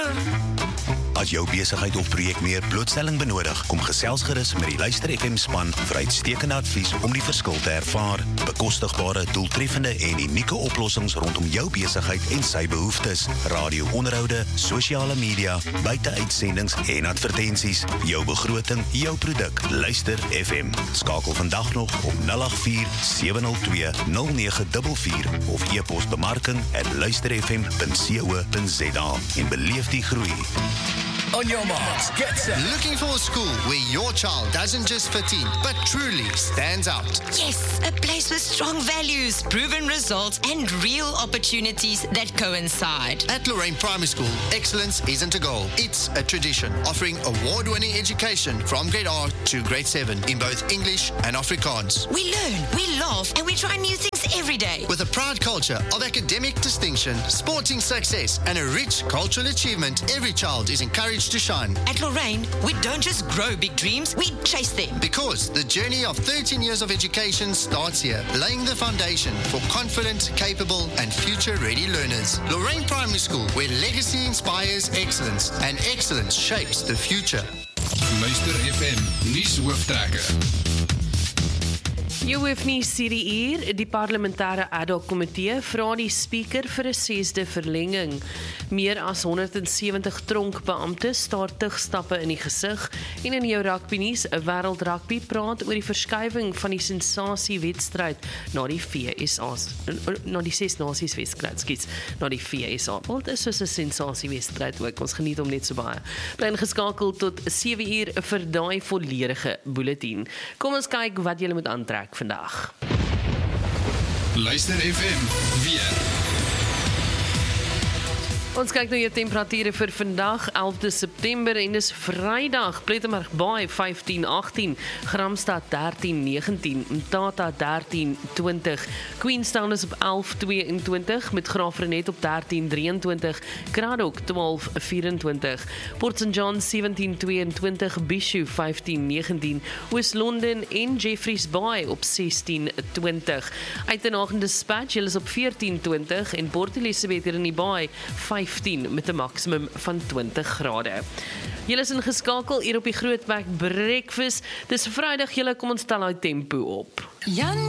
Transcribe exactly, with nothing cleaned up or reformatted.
As jou besigheid of projek meer blootstelling benodig, kom gesels gerus met die Luister F M span vir uitstekende advies om die verskil te ervaar. Bekostigbare, doeltreffende en unieke oplossings rondom jou besigheid en sy behoeftes. Radio-onderhoude, sosiale media, buiteuitsendings en advertensies. Jou begroting, jou produk. Luister F M. Skakel vandag nog op nul agt vier sewe nul twee nul nege vier vier of e-pos bemarking at luisterfm punt co punt za en beleef die groei. On your marks, get set. Looking for a school where your child doesn't just fit in, but truly stands out? Yes, a place with strong values, proven results, and real opportunities that coincide. At Lorraine Primary School, excellence isn't a goal, it's a tradition, offering award-winning education from grade R to grade seven in both English and Afrikaans. We learn, we laugh, and we try new things every day. With a proud culture of academic distinction, sporting success, and a rich cultural achievement, every child is encouraged to shine. At Lorraine, we don't just grow big dreams, we chase them. Because the journey of thirteen years of education starts here, laying the foundation for confident, capable, and future-ready learners. Lorraine Primary School, where legacy inspires excellence, and excellence shapes the future. Luister F M, nuus hooftrekker. Jy hoef nie hierdie uur, die parlementêre ad hoc komitee vra die speaker vir 'n sesde verlenging. Meer as honderd sewentig tronkbeampte staar tugstappe in die gesig en in jou rugby nuus, 'n wêreld rugby praat oor die verskuiwing van die sensasiewedstryd na die V S A, na die Ses Nasies wedstryd, skiets, na die V S A. Wat is soos 'n sensasiewedstryd ook, ons geniet hom net so baie. Bly ingeskakel tot sewe uur vir daai volledige bulletin. Kom ons kyk wat julle moet aantrek vandag. Luister F M, weer. Ons kyk na jou temperature vir vandag, elfde September, en dis Vrydag. Plettenberg Baai vyftien agtien, Gramstad dertien negentien, Mthatha dertien twintig, Queenstown is op elf tweeëntwintig, met Graafrenet op dertien drieëntwintig, Kraddock twaalf vyfentwintig, Port Saint John sewentien tweeëntwintig, Bishu vyftien negentien, Oos-London en Jeffreys Bay op sestien twintig. Uitenhaag en Dispatch, hulle is op veertien twintig en Port Elizabeth hier in die Baai vyftien met 'n maksimum van twintig grade. Julle is ingeskakel hier op die Grootbek Breakfast. Dis Vrydag, julle, kom ons tel uit tempo op. Jan